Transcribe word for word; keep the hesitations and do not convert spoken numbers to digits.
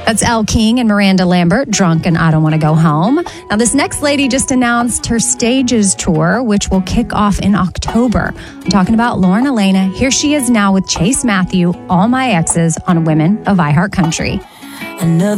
That's Elle King and Miranda Lambert, Drunk and I Don't Want to Go Home. Now, this next lady just announced her Stages tour, which will kick off in October. I'm talking about Lauren Elena. Here she is now with Chase Matthew, All My Exes on Women of iHeartCountry.